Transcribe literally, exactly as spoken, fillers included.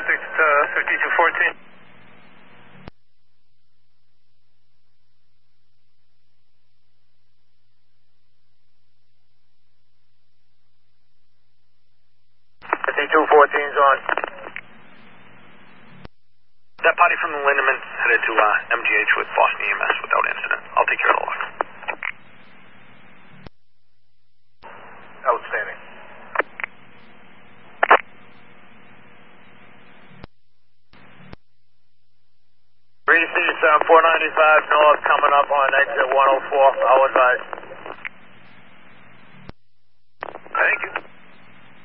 Essex to fifty-two fourteen. fifty-two fourteen's on. That body from the Lindemann headed to uh, M G H with Boston E M S without incident. I'll take care of the lock. Outstanding. Reese, uh, four ninety-five north coming up on exit one oh four. I'll advise.